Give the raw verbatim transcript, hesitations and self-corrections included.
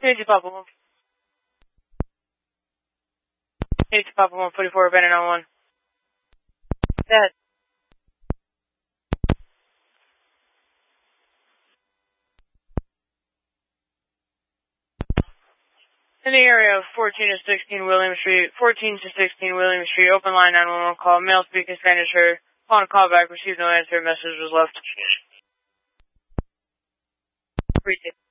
Hey, Papa one. Hey, Papa one forty-four, abandoned on one. Dad. In the area of fourteen to sixteen William Street, fourteen to sixteen William Street, open line nine one one call, male speaking Spanish, heard. Upon a call back, received no answer, message was left. Appreciate it.